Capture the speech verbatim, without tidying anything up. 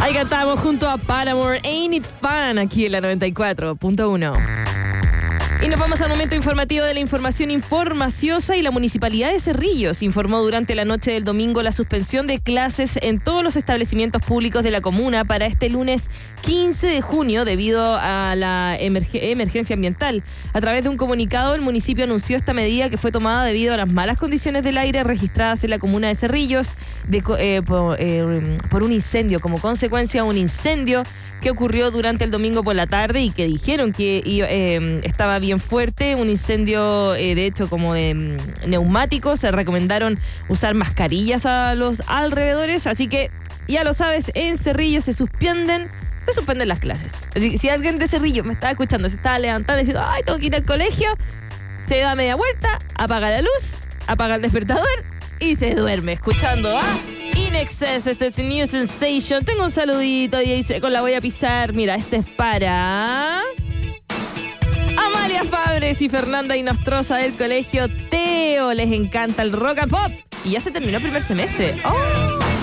Ahí cantamos junto a Paramore, Ain't It Fun, aquí en la noventa y cuatro punto uno. Y nos vamos al momento informativo de la información informaciosa y la Municipalidad de Cerrillos informó durante la noche del domingo la suspensión de clases en todos los establecimientos públicos de la comuna para este lunes quince de junio debido a la emerg- emergencia ambiental. A través de un comunicado, el municipio anunció esta medida que fue tomada debido a las malas condiciones del aire registradas en la comuna de Cerrillos de, eh, por, eh, por un incendio, como consecuencia de un incendio que ocurrió durante el domingo por la tarde y que dijeron que eh, estaba bien fuerte, un incendio eh, de hecho como de mm, neumáticos. Se recomendaron usar mascarillas a los alrededores, así que ya lo sabes, en Cerrillos se suspenden se suspenden las clases. Así que si alguien de Cerrillos me estaba escuchando, se estaba levantando diciendo, ay, tengo que ir al colegio, se da media vuelta, apaga la luz, apaga el despertador y se duerme escuchando a In Excess. Este es New Sensation. Tengo un saludito y dice, con la voy a pisar. Mira, este es para Amalia Fabres y Fernanda Inostroza del colegio Teo. Les encanta el rock and pop y ya se terminó el primer semestre. ¡Oh!